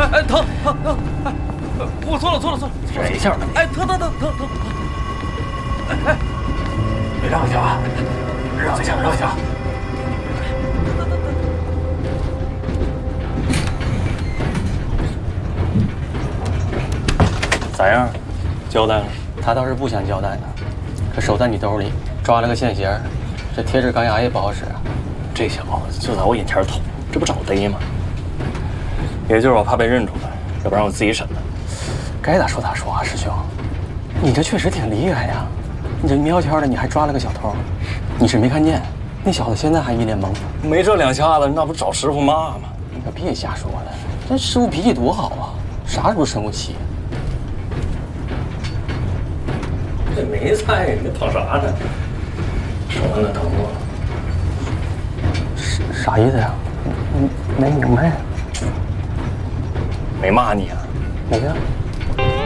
哎，疼！哎，我错了。 忍一下吧。 哎，疼！哎， 让一下啊，让一下。咋样？交代了？他倒是不想交代呢，可手在你兜里，抓了个现行，这贴纸钢牙也不好使啊。这小子就在我眼前捅，这不找逮吗？也就是我怕被认出来，要不然我自己审的。该咋说咋说啊，师兄，你这确实挺厉害呀！你这苗条的，你还抓了个小偷，你是没看见？那小子现在还一脸懵。没这两下子，那不找师傅骂吗？你可别瞎说了，这师傅脾气多好啊，啥时候生过气？这没菜，你跑啥呢？手上那疼吗？啥意思呀？没明白。没骂你啊？没啊。